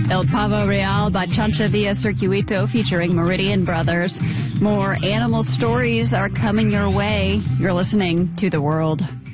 El Pavo Real by Chancha Villa Circuito featuring Meridian Brothers. More animal stories are coming your way. You're listening to The World.